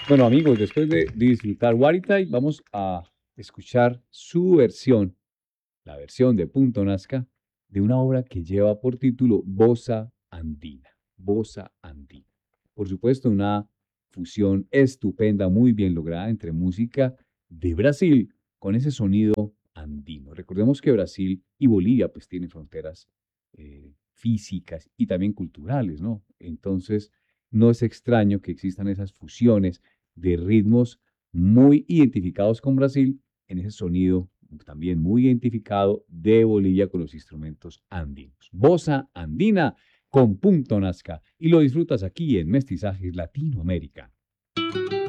Bueno, amigos, después de disfrutar Guaritay, vamos a escuchar su versión, la versión de Punto Nazca, de una obra que lleva por título Bossa Andina. Bossa Andina. Por supuesto, una fusión estupenda, muy bien lograda entre música de Brasil con ese sonido andino. Recordemos que Brasil y Bolivia pues tienen fronteras físicas y también culturales, ¿no? Entonces, no es extraño que existan esas fusiones de ritmos muy identificados con Brasil en ese sonido también muy identificado de Bolivia con los instrumentos andinos. Bossa andina con punto Nazca y lo disfrutas aquí en Mestizajes Latinoamérica.